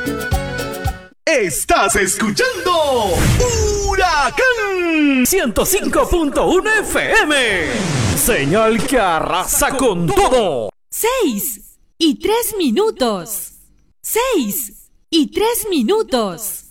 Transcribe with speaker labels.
Speaker 1: Estás escuchando Huracán 105.1 FM. Señal que arrasa con todo.
Speaker 2: 6:03. 6:03.